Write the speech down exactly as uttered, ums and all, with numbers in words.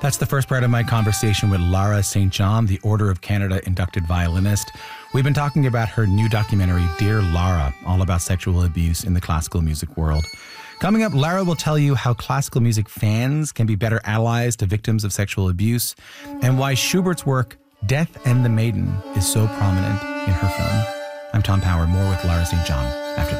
That's the first part of my conversation with Lara Saint John, the Order of Canada inducted violinist. We've been talking about her new documentary, Dear Lara, all about sexual abuse in the classical music world. Coming up, Lara will tell you how classical music fans can be better allies to victims of sexual abuse and why Schubert's work, Death and the Maiden, is so prominent in her film. I'm Tom Power. More with Lara Saint John after this.